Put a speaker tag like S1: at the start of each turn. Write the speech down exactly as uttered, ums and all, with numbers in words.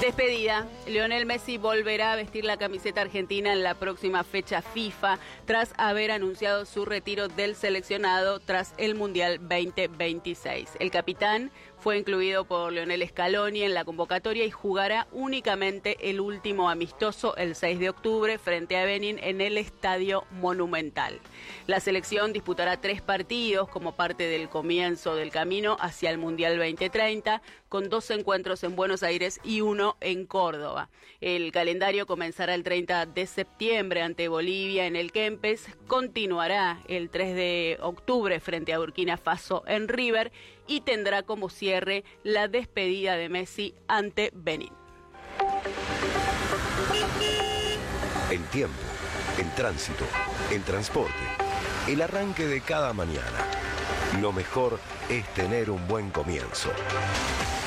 S1: Despedida. Lionel Messi volverá a vestir la camiseta argentina en la próxima fecha FIFA tras haber anunciado su retiro del seleccionado tras el Mundial veinte veintiséis. El capitán fue incluido por Lionel Scaloni en la convocatoria y jugará únicamente el último amistoso el seis de octubre frente a Benín en el Estadio Monumental. La selección disputará tres partidos como parte del comienzo del camino hacia el Mundial veinte treinta, con dos encuentros en Buenos Aires y uno en Córdoba. El calendario comenzará el treinta de septiembre ante Bolivia en el Kempes, continuará el tres de octubre frente a Burkina Faso en River y tendrá como cierre la despedida de Messi ante Benín.
S2: En tiempo, en tránsito, en transporte, el arranque de cada mañana. Lo mejor es tener un buen comienzo.